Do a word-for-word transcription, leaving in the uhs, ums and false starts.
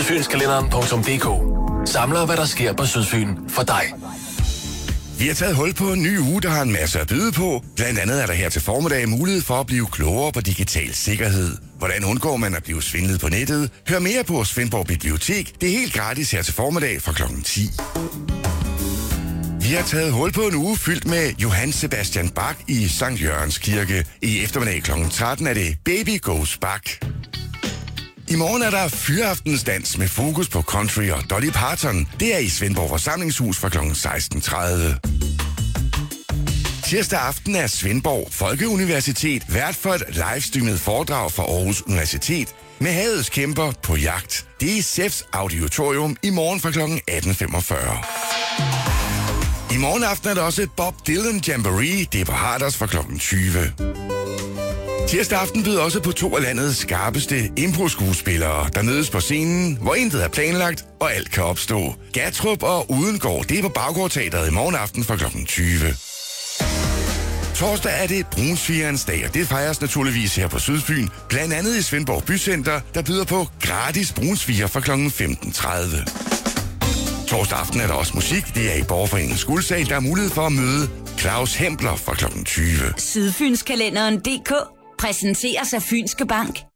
Sydfynskalenderen punktum d k samler, hvad der sker på Sydfyn for dig. Vi har taget hul på en ny uge, der har en masse at byde på. Blandt andet er der her til formiddag mulighed for at blive klogere på digital sikkerhed. Hvordan undgår man at blive svindlet på nettet? Hør mere på Svendborg Bibliotek. Det er helt gratis her til formiddag fra klokken ti. Vi har taget hul på en uge fyldt med Johann Sebastian Bach i Sankt Jørgens Kirke. I eftermiddag klokken tretten er det Baby Goes Bach. I morgen er der fyraftensdans med fokus på country og Dolly Parton. Det er i Svendborg Forsamlingshus fra klokken seksten tredive. Tirsdag aften er Svendborg Folkeuniversitet vært for et livestreamet foredrag fra Aarhus Universitet med havets kæmper på jagt. Det er i S E F's auditorium i morgen fra klokken atten femogfyrre. I morgen aften er der også et Bob Dylan Jamboree. Det er på Harders fra klokken tyve. Tirsdag aften byder også på to af landets skarpeste impro-skuespillere, der mødes på scenen, hvor intet er planlagt, og alt kan opstå. Gatrup og Udengård, det er på Baggårdteatret i morgen aften fra klokken tyve. Torsdag er det Brunsvigerens dag, og det fejres naturligvis her på Sydfyn, blandt andet i Svendborg Bycenter, der byder på gratis brunsviger fra klokken femten tredive. Torsdag aften er der også musik. Det er i Borgerforeningens Guldsal, der er mulighed for at møde Claus Hempler fra klokken tyve. Sydfynskalenderen punktum d k præsenteres af Fynske Bank.